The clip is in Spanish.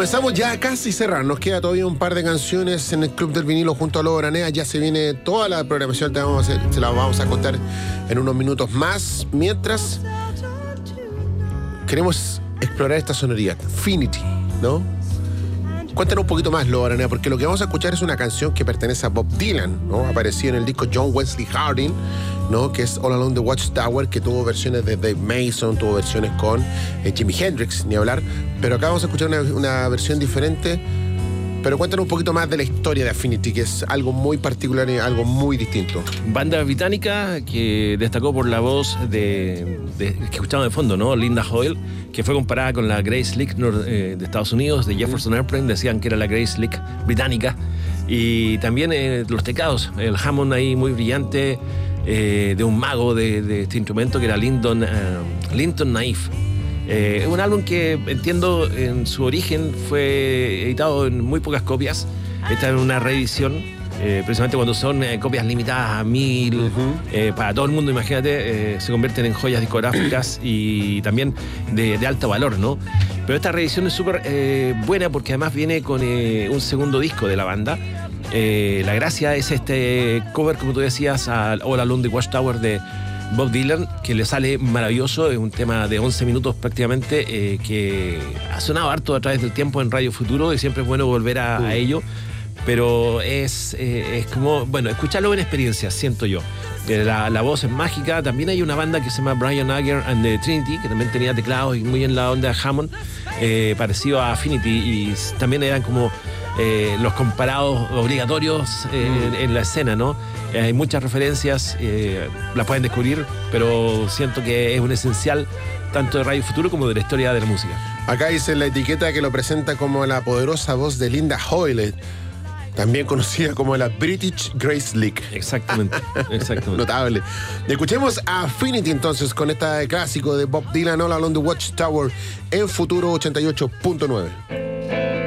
Comenzamos ya a casi cerrar. Nos queda todavía un par de canciones en el Club del Vinilo junto a Lobo Aranea. Ya se viene toda la programación. Se la vamos a contar en unos minutos más. Mientras queremos explorar esta sonoridad, Finity, ¿no? Cuéntanos un poquito más, Lobo Aranea, porque lo que vamos a escuchar es una canción que pertenece a Bob Dylan, ¿no? Apareció en el disco John Wesley Harding, ¿no? Que es All Along the Watchtower, que tuvo versiones de Dave Mason, tuvo versiones con Jimi Hendrix, ni hablar. Pero acá vamos a escuchar una versión diferente. Pero cuéntanos un poquito más de la historia de Affinity, que es algo muy particular y algo muy distinto. Banda británica que destacó por la voz que escuchamos de fondo, ¿no? Linda Hoyle, que fue comparada con la Grace Slick de Estados Unidos, de Jefferson Airplane. Decían que era la Grace Slick británica. Y también los teclados, el Hammond ahí muy brillante, de un mago de este instrumento que era Linton Naif. Es un álbum que entiendo en su origen fue editado en muy pocas copias. Esta es una reedición, precisamente cuando son copias limitadas a 1000 para todo el mundo, imagínate, se convierten en joyas discográficas y también de alto valor, ¿no? Pero esta reedición es súper buena porque además viene con un segundo disco de la banda. La gracia es este cover, como tú decías, a All Along the Watchtower de Bob Dylan, que le sale maravilloso. Es un tema de 11 minutos prácticamente, que ha sonado harto a través del tiempo en Radio Futuro y siempre es bueno volver a ello. Pero es como, bueno, escucharlo en experiencia, siento yo. La voz es mágica. También hay una banda que se llama Brian Agger and the Trinity, que también tenía teclados y muy en la onda de Hammond, parecido a Affinity, y también eran como los comparados obligatorios en la escena, ¿no? Hay muchas referencias, las pueden descubrir, pero siento que es un esencial tanto de Radio Futuro como de la historia de la música. Acá dice la etiqueta que lo presenta como la poderosa voz de Linda Hoyle, también conocida como la British Grace Slick. Exactamente. Notable. Escuchemos a Affinity entonces con este clásico de Bob Dylan, All Along the Watchtower, en Futuro 88.9.